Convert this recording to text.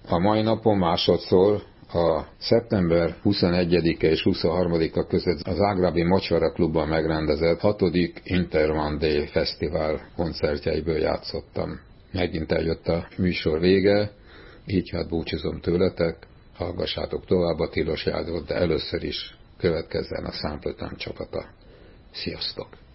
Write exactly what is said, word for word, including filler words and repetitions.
A mai napon másodszor a szeptember huszonegyedike és huszonharmadika között az Zágrábi Mocsvara Klubban megrendezett hatodik Interman Day Fesztivál koncertjeiből játszottam. Megint eljött a műsor vége, így hát búcsúzom tőletek, hallgassátok tovább a Tilos Jászót, de először is következzen a Sample Time csapata. Sziasztok!